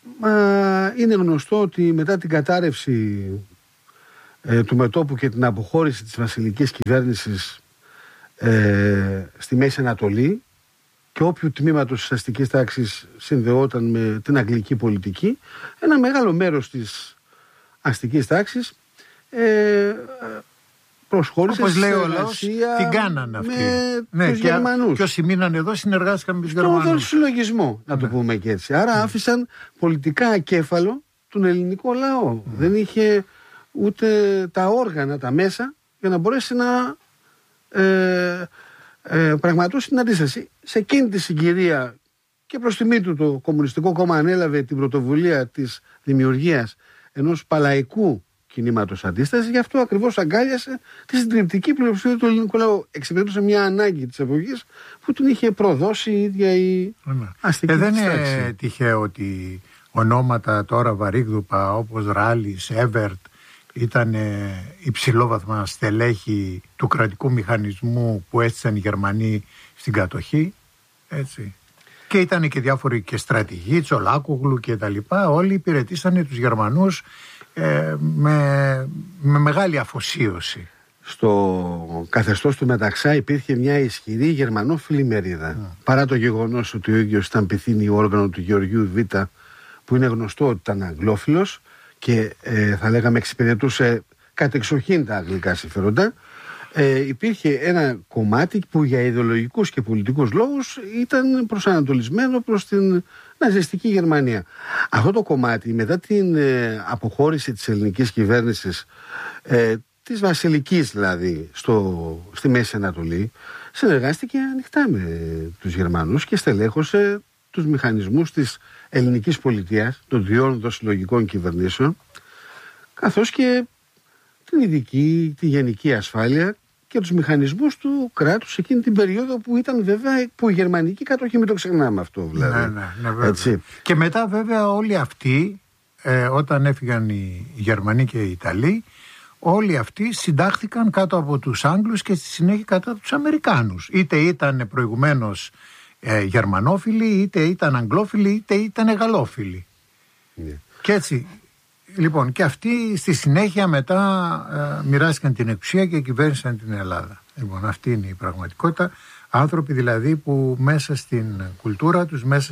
είναι γνωστό ότι μετά την κατάρρευση του μετώπου και την αποχώρηση της βασιλικής κυβέρνησης στη Μέση Ανατολή και όποιου τμήματος της αστικής τάξης συνδεόταν με την αγγλική πολιτική, ένα μεγάλο μέρος της αστικής τάξης προσχώρησε όπως λέει στη ο λαός, συνεργασία την κάνανε αυτοί. Με τους Γερμανούς. Και όσοι μείναν εδώ συνεργάστηκαν με τους Γερμανούς. Στον συλλογισμό, να το πούμε και έτσι. Άρα άφησαν πολιτικά ακέφαλο τον ελληνικό λαό. Δεν είχε ούτε τα όργανα, τα μέσα για να μπορέσει να πραγματώσει την αντίσταση. Σε εκείνη τη συγκυρία και προς τιμή του το Κομμουνιστικό Κόμμα ανέλαβε την πρωτοβουλία της δημιουργίας ενός παλαϊκού κινήματος αντίστασης, γι' αυτό ακριβώς αγκάλιασε τη συντριπτική πλειοψηφία του ελληνικού λαού. Εξυπηρετούσε μια ανάγκη της εποχής που την είχε προδώσει η ίδια η αστική δεν της είναι τάξη. τυχαίο ότι ονόματα τώρα βαρύγδουπα όπως Ράλις, Έβερτ ήταν υψηλόβαθμα στελέχη του κρατικού μηχανισμού που έστησαν οι Γερμανοί στην κατοχή, έτσι. Και ήταν και διάφοροι και στρατηγοί, Τσολάκογλου και τα λοιπά, όλοι υπηρετήσανε τους Γερμανούς με μεγάλη αφοσίωση. Στο καθεστώς του Μεταξά υπήρχε μια ισχυρή γερμανόφιλη μερίδα. Παρά το γεγονός ότι ο ίδιος ήταν πυθύνιο όργανο του Γεωργίου Β, που είναι γνωστό ότι ήταν αγγλόφιλος και θα λέγαμε εξυπηρετούσε κατεξοχήν τα αγγλικά συμφέροντα, υπήρχε ένα κομμάτι που για ιδεολογικούς και πολιτικούς λόγους ήταν προσανατολισμένο προς την ναζιστική Γερμανία. Αυτό το κομμάτι μετά την αποχώρηση της ελληνικής κυβέρνησης, της βασιλικής δηλαδή στη Μέση Ανατολή, συνεργάστηκε ανοιχτά με τους Γερμανούς και στελέχωσε τους μηχανισμούς της ελληνικής πολιτείας, των δύο δοσυλλογικών κυβερνήσεων, καθώς και την ειδική, τη γενική ασφάλεια και τους μηχανισμούς του κράτους εκείνη την περίοδο που ήταν βέβαια που η γερμανική κατοχή, μην το ξεχνάμε αυτό δηλαδή. Ναι, έτσι. Και μετά βέβαια όλοι αυτοί, όταν έφυγαν οι Γερμανοί και οι Ιταλοί, όλοι αυτοί συντάχθηκαν κάτω από τους Άγγλους και στη συνέχεια κάτω από τους Αμερικάνους. Είτε ήταν προηγουμένως γερμανόφιλοι, είτε ήταν αγγλόφιλοι, είτε ήταν γαλλόφιλοι. Ναι. Και έτσι, λοιπόν, και αυτοί στη συνέχεια μετά μοιράστηκαν την εξουσία και κυβέρνησαν την Ελλάδα. Λοιπόν, αυτή είναι η πραγματικότητα. Άνθρωποι δηλαδή που μέσα στην κουλτούρα τους, μέσα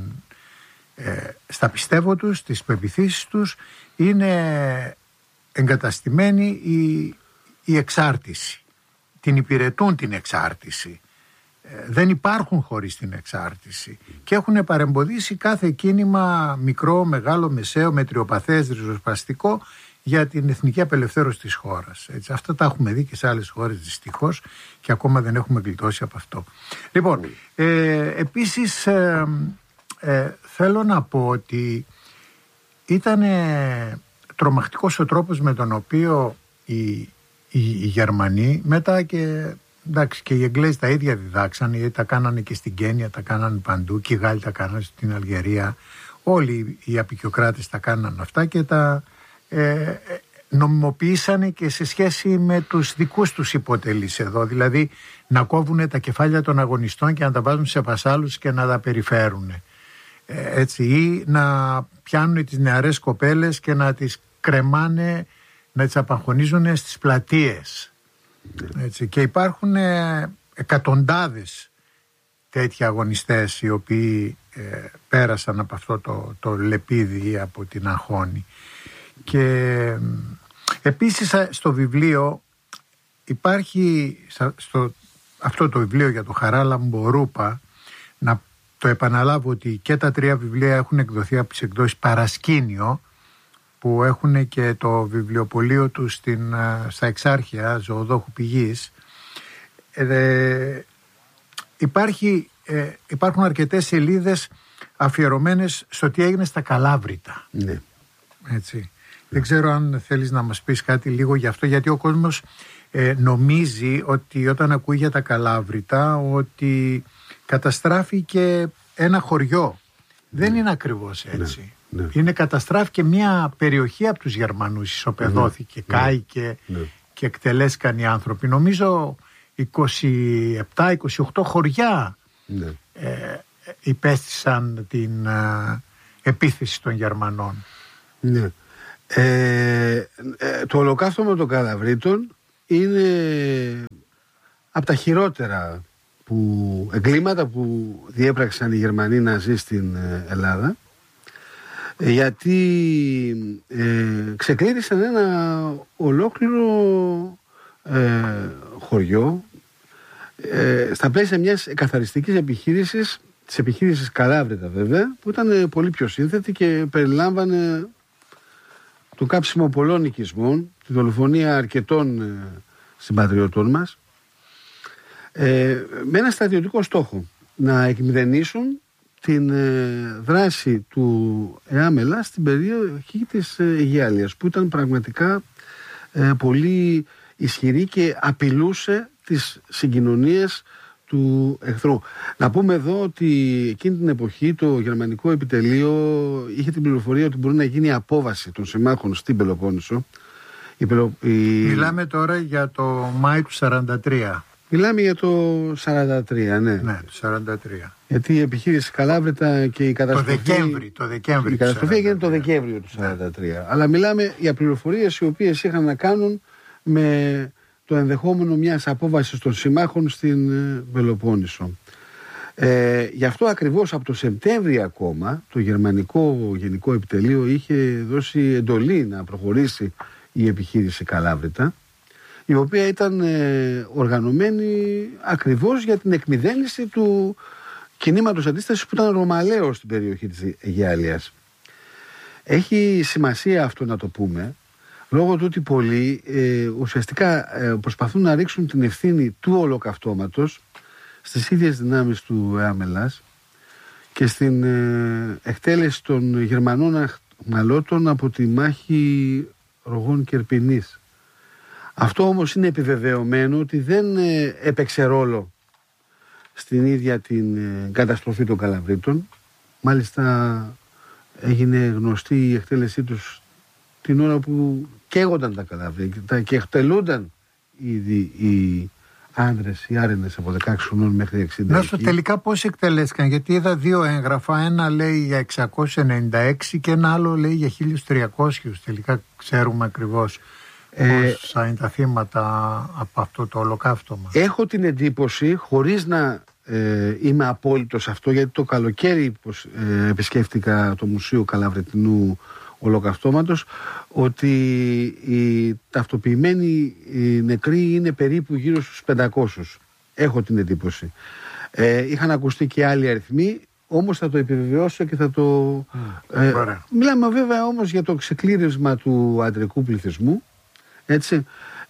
στα πιστεύω τους, στις πεποιθήσεις τους, είναι εγκαταστημένη η εξάρτηση. Την υπηρετούν την εξάρτηση. Δεν υπάρχουν χωρίς την εξάρτηση και έχουν παρεμποδίσει κάθε κίνημα μικρό, μεγάλο, μεσαίο, μετριοπαθές, ριζοσπαστικό για την εθνική απελευθέρωση της χώρας. Έτσι, αυτά τα έχουμε δει και σε άλλες χώρες δυστυχώς και ακόμα δεν έχουμε γλιτώσει από αυτό. Λοιπόν, επίσης θέλω να πω ότι ήταν τρομακτικός ο τρόπος με τον οποίο οι Γερμανοί μετά και... Εντάξει, και οι Εγγλέζοι τα ίδια διδάξανε, γιατί τα κάνανε και στην Κένια, τα κάνανε παντού, και οι Γάλλοι τα κάνανε στην Αλγερία. Όλοι οι απικιοκράτες τα κάνανε αυτά και τα νομιμοποιήσανε και σε σχέση με τους δικούς τους υποτελείς εδώ. Δηλαδή να κόβουν τα κεφάλια των αγωνιστών και να τα βάζουν σε βασάλους και να τα περιφέρουν. Έτσι, ή να πιάνουν τις νεαρές κοπέλες και να τις κρεμάνε, να τις απαγχωνίζουν στις πλατείες. Έτσι, και υπάρχουν εκατοντάδες τέτοιοι αγωνιστές οι οποίοι πέρασαν από αυτό το λεπίδι ή από την αγχώνη. Και επίσης στο βιβλίο υπάρχει αυτό το βιβλίο για το Χαράλαμπο Ρούπα, να το επαναλάβω ότι και τα 3 βιβλία έχουν εκδοθεί από τις εκδόσεις Παρασκήνιο, που έχουν και το βιβλιοπωλείο του στα Εξάρχεια Ζωοδόχου Πηγής. Υπάρχουν αρκετές σελίδες αφιερωμένες στο τι έγινε στα Καλάβρητα. Ναι. Έτσι. Δεν ξέρω αν θέλεις να μας πεις κάτι λίγο γι' αυτό, γιατί ο κόσμος νομίζει ότι όταν ακούει για τα Καλάβρητα ότι καταστράφηκε ένα χωριό. Δεν είναι ακριβώς έτσι. Ναι. Είναι καταστράφηκε μια περιοχή από τους Γερμανούς, ισοπεδώθηκε, κάηκε και εκτελέσκαν οι άνθρωποι. Νομίζω 27-28 χωριά υπέστησαν την επίθεση των Γερμανών. Ναι. Το ολοκαύτωμα των Καλαβρίτων είναι από τα χειρότερα εγκλήματα που διέπραξαν οι Γερμανοί Ναζί στην Ελλάδα, γιατί ξεκλήρισαν ένα ολόκληρο χωριό στα πλαίσια μιας καθαριστικής επιχείρησης, της επιχείρησης Καλάβρητα βέβαια, που ήταν πολύ πιο σύνθετη και περιλάμβανε το κάψιμο πολλών οικισμών, τη δολοφονία αρκετών συμπατριωτών μας, με ένα στρατιωτικό στόχο, να εκμηδενήσουν την δράση του ΕΑΜΕΛΑ στην περιοχή της Αιγιάλειας, που ήταν πραγματικά πολύ ισχυρή και απειλούσε τις συγκοινωνίες του εχθρού. Να πούμε εδώ ότι εκείνη την εποχή το γερμανικό επιτελείο είχε την πληροφορία ότι μπορεί να γίνει απόβαση των συμμάχων στην Πελοπόννησο. Μιλάμε τώρα για το Μάη του 1943. Μιλάμε για το 1943, ναι. Ναι, το 1943. Γιατί η επιχείρηση Καλάβρητα και η καταστροφή... Το Δεκέμβρη η καταστροφή έγινε το Δεκέμβριο του 1943. Ναι. Αλλά μιλάμε για πληροφορίες οι οποίες είχαν να κάνουν με το ενδεχόμενο μιας απόβασης των συμμάχων στην Πελοπόννησο. Γι' αυτό ακριβώς από το Σεπτέμβριο ακόμα το γερμανικό γενικό επιτελείο είχε δώσει εντολή να προχωρήσει η επιχείρηση Καλάβρητα, η οποία ήταν οργανωμένη ακριβώς για την εκμηδένιση του κινήματος αντίστασης που ήταν ρωμαλαίο στην περιοχή της Αιγιάλειας. Έχει σημασία αυτό να το πούμε, λόγω του ότι πολλοί ουσιαστικά προσπαθούν να ρίξουν την ευθύνη του ολοκαυτώματος στις ίδιες δυνάμεις του ΕΑΜΕΛΑΣ και στην εκτέλεση των Γερμανών αχμαλώτων από τη μάχη Ρογών και Ερπινής. Αυτό όμως είναι επιβεβαιωμένο ότι δεν έπαιξε ρόλο στην ίδια την καταστροφή των Καλαβρίτων. Μάλιστα έγινε γνωστή η εκτέλεσή τους την ώρα που καίγονταν τα Καλαβρίτα και εκτελούνταν ήδη οι άνδρες, οι άρενες από 16 χρονών μέχρι 60. Νόσο τελικά πώς εκτελέστηκαν, γιατί είδα δύο έγγραφα, ένα λέει για 696 και ένα άλλο λέει για 1300. Τελικά ξέρουμε ακριβώς πόσα είναι τα θύματα από αυτό το ολοκαύτωμα. Έχω την εντύπωση, χωρίς να είμαι απόλυτος αυτό, γιατί το καλοκαίρι επισκέφτηκα το Μουσείο Καλαβρετινού Ολοκαυτώματος, ότι οι ταυτοποιημένοι νεκροί είναι περίπου γύρω στους 500. Έχω την εντύπωση. Είχαν ακουστεί και άλλοι αριθμοί, όμως θα το επιβεβαιώσω και θα το... Μιλάμε βέβαια όμως για το ξεκλήρισμα του αντρικού πληθυσμού, έτσι,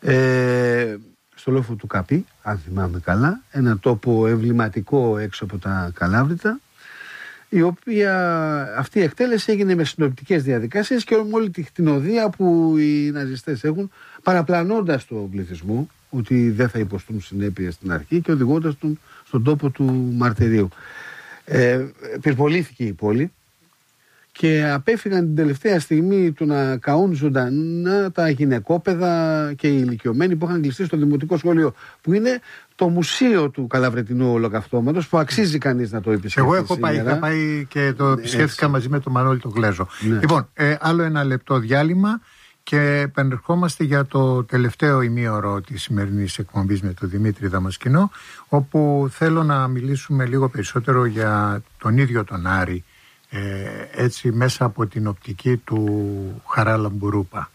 στο λόφο του Καπί, αν θυμάμαι καλά, ένα τόπο εμβληματικό έξω από τα Καλάβρητα, η οποία αυτή η εκτέλεση έγινε με συνοπτικές διαδικασίες και με όλη τη χτινοδία που οι ναζιστές έχουν, παραπλανώντας τον πληθυσμό ότι δεν θα υποστούν συνέπειες στην αρχή και οδηγώντας τον στον τόπο του μαρτυρίου. Πυρπολήθηκε η πόλη και απέφυγαν την τελευταία στιγμή του να καούν ζωντανά τα γυναικόπαιδα και οι ηλικιωμένοι που είχαν κλειστεί στο δημοτικό σχολείο, που είναι το μουσείο του Καλαβρετινού Ολοκαυτώματος, που αξίζει κανείς να το επισκεφτεί. Εγώ έχω πάει, είχα πάει και το επισκέφθηκα μαζί με τον Μανώλη τον Γλέζο. Ναι. Λοιπόν, άλλο ένα λεπτό διάλειμμα και επανερχόμαστε για το τελευταίο ημίωρο της σημερινής εκπομπής με τον Δημήτρη Δαμασκηνό, όπου θέλω να μιλήσουμε λίγο περισσότερο για τον ίδιο τον Άρη, έτσι μέσα από την οπτική του Χαράλαμπουρούπα.